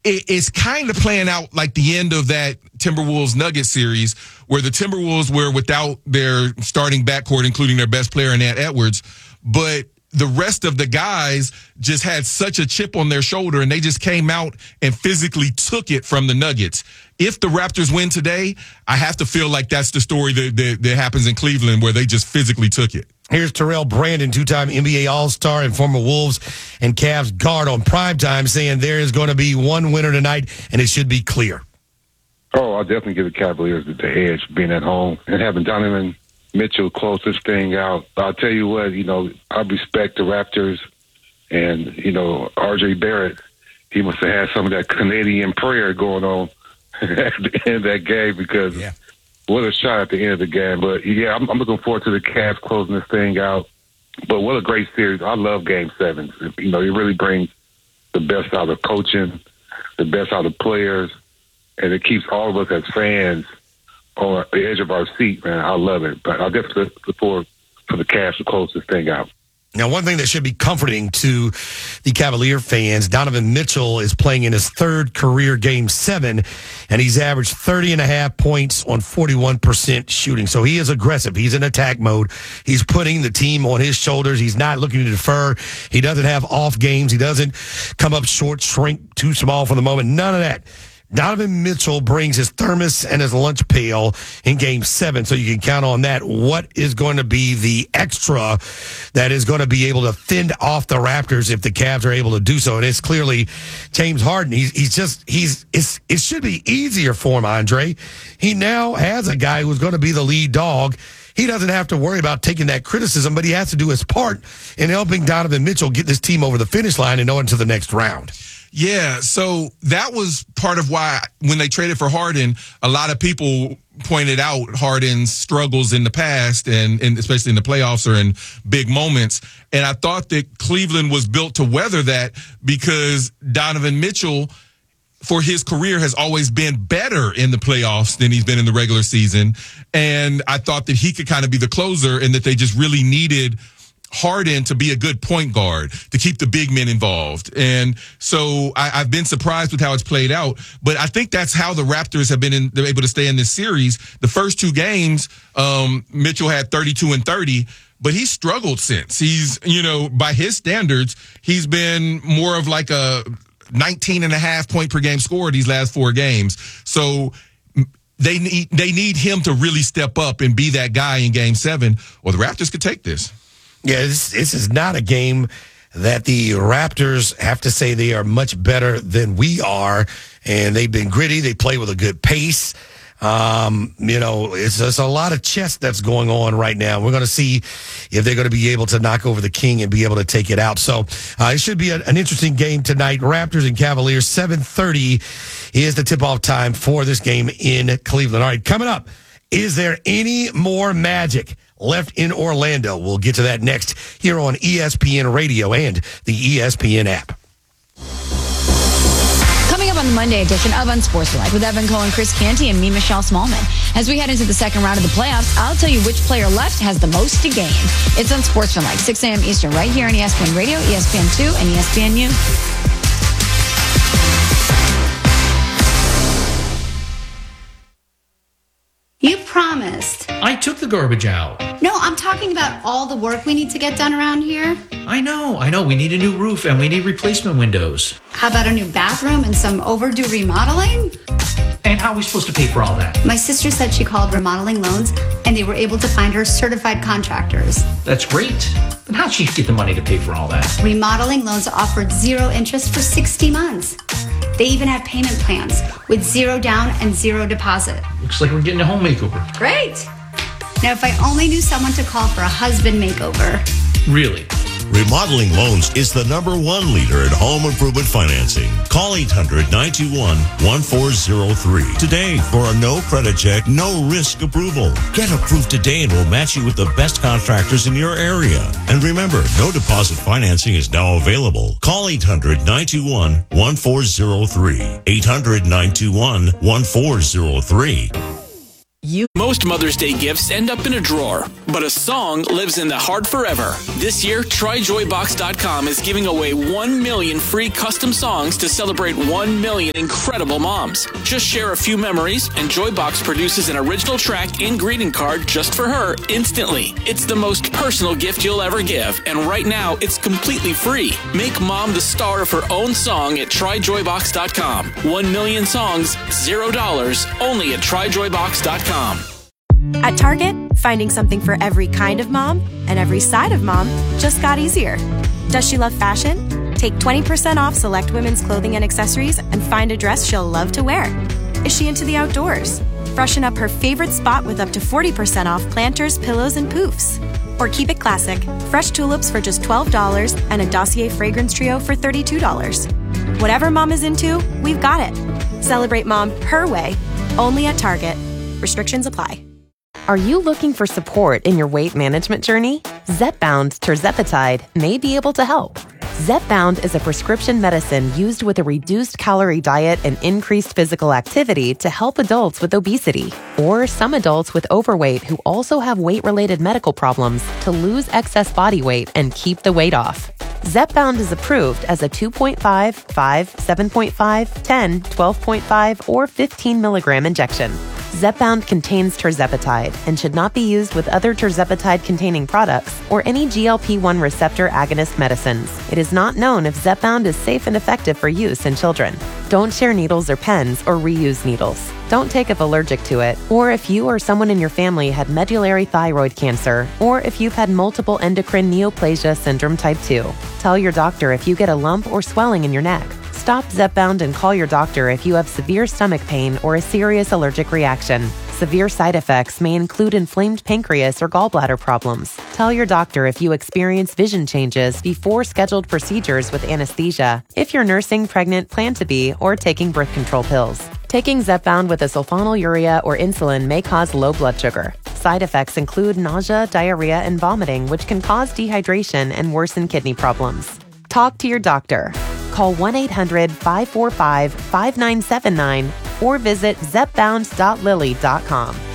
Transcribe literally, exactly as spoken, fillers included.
it, it's kind of playing out like the end of that Timberwolves Nuggets series, where the Timberwolves were without their starting backcourt, including their best player, Ant Edwards, but the rest of the guys just had such a chip on their shoulder, and they just came out and physically took it from the Nuggets. If the Raptors win today, I have to feel like that's the story that, that, that happens in Cleveland, where they just physically took it. Here's Terrell Brandon, two-time N B A All-Star and former Wolves and Cavs guard on primetime, saying there is going to be one winner tonight, and it should be clear. Oh, I'll definitely give the Cavaliers the edge, being at home and having Donovan Mitchell close this thing out. I'll tell you what, you know, I respect the Raptors, and, you know, R J Barrett, he must have had some of that Canadian prayer going on at the end of that game, because yeah. What a shot at the end of the game. But, yeah, I'm, I'm looking forward to the Cavs closing this thing out. But what a great series. I love Game sevens. You know, it really brings the best out of coaching, the best out of players, and it keeps all of us as fans on the edge of our seat, man. I love it. But I definitely look forward for the Cavs to close this thing out. Now, one thing that should be comforting to the Cavalier fans, Donovan Mitchell is playing in his third career Game seven, and he's averaged thirty and a half points on forty-one percent shooting. So he is aggressive. He's in attack mode. He's putting the team on his shoulders. He's not looking to defer. He doesn't have off games. He doesn't come up short, shrink, too small for the moment. None of that. Donovan Mitchell brings his thermos and his lunch pail in Game seven, so you can count on that. What is going to be the extra that is going to be able to fend off the Raptors if the Cavs are able to do so? And it's clearly James Harden. He's, he's just, he's, it's, it should be easier for him, Andre. He now has a guy who's going to be the lead dog. He doesn't have to worry about taking that criticism, but he has to do his part in helping Donovan Mitchell get this team over the finish line and on to the next round. Yeah, so that was part of why when they traded for Harden, a lot of people pointed out Harden's struggles in the past, and, and especially in the playoffs or in big moments. And I thought that Cleveland was built to weather that, because Donovan Mitchell, for his career, has always been better in the playoffs than he's been in the regular season. And I thought that he could kind of be the closer, and that they just really needed Harden to be a good point guard, to keep the big men involved. And so I, I've been surprised with how it's played out. But I think that's how the Raptors have been in, they're able to stay in this series. The first two games, um, Mitchell had thirty-two and thirty, but he's struggled since. He's, you know, by his standards, he's been more of like a nineteen and a half point per game scorer these last four games. So they need, they need him to really step up and be that guy in Game seven, or the Raptors could take this. Yeah, this, this is not a game that the Raptors have to say they are much better than we are, and they've been gritty. They play with a good pace. Um, you know, it's there's a lot of chess that's going on right now. We're going to see if they're going to be able to knock over the King and be able to take it out. So uh, it should be a, an interesting game tonight. Raptors and Cavaliers, seven thirty is the tip-off time for this game in Cleveland. All right, coming up, is there any more magic left in Orlando? We'll get to that next here on E S P N Radio and the E S P N app. Coming up on the Monday edition of Unsportsmanlike with Evan Cohen, Chris Canty, and me, Michelle Smallman. As we head into the second round of the playoffs, I'll tell you which player left has the most to gain. It's Unsportsmanlike, six a.m. Eastern, right here on E S P N Radio, E S P N two, and E S P N U. You promised. I took the garbage out. No, I'm talking about all the work we need to get done around here. I know, I know. We need a new roof and we need replacement windows. How about a new bathroom and some overdue remodeling? And how are we supposed to pay for all that? My sister said she called Remodeling Loans and they were able to find her certified contractors. That's great. But how'd she get the money to pay for all that? Remodeling Loans offered zero interest for sixty months. They even have payment plans with zero down and zero deposit. Looks like we're getting a home makeover. Great. Now, if I only knew someone to call for a husband makeover. Really? Remodeling Loans is the number one leader in home improvement financing. Call eight hundred, nine two one, one four zero three today for a no credit check, no risk approval. Get approved today and we'll match you with the best contractors in your area. And remember, no deposit financing is now available. Call eight hundred, nine two one, one four zero three. eight hundred, nine two one, one four zero three. You Most Mother's Day gifts end up in a drawer, but a song lives in the heart forever. This year, try joy box dot com is giving away one million free custom songs to celebrate one million incredible moms. Just share a few memories, and Joybox produces an original track and greeting card just for her instantly. It's the most personal gift you'll ever give, and right now, it's completely free. Make mom the star of her own song at try joy box dot com. One million songs, zero dollars, only at try joy box dot com. At Target, finding something for every kind of mom and every side of mom just got easier. Does she love fashion? Take twenty percent off select women's clothing and accessories and find a dress she'll love to wear. Is she into the outdoors? Freshen up her favorite spot with up to forty percent off planters, pillows, and poofs. Or keep it classic, fresh tulips for just twelve dollars and a Dossier fragrance trio for thirty-two dollars. Whatever mom is into, we've got it. Celebrate mom her way, only at Target. Restrictions apply. Are you looking for support in your weight management journey? Zepbound tirzepatide may be able to help. Zepbound is a prescription medicine used with a reduced calorie diet and increased physical activity to help adults with obesity, or some adults with overweight who also have weight-related medical problems to lose excess body weight and keep the weight off. Zepbound is approved as a two point five, five, seven point five, ten, twelve point five, or fifteen milligram injection. Zepbound contains tirzepatide and should not be used with other tirzepatide-containing products or any G L P one receptor agonist medicines. It is not known if Zepbound is safe and effective for use in children. Don't share needles or pens or reuse needles. Don't take if allergic to it, or if you or someone in your family had medullary thyroid cancer, or if you've had multiple endocrine neoplasia syndrome type two. Tell your doctor if you get a lump or swelling in your neck. Stop Zepbound and call your doctor if you have severe stomach pain or a serious allergic reaction. Severe side effects may include inflamed pancreas or gallbladder problems. Tell your doctor if you experience vision changes before scheduled procedures with anesthesia, if you're nursing, pregnant, plan to be, or taking birth control pills. Taking Zepbound with a sulfonylurea or insulin may cause low blood sugar. Side effects include nausea, diarrhea, and vomiting, which can cause dehydration and worsen kidney problems. Talk to your doctor. Call one eight hundred, five four five, five nine seven nine or visit zepbound dot lilly dot com.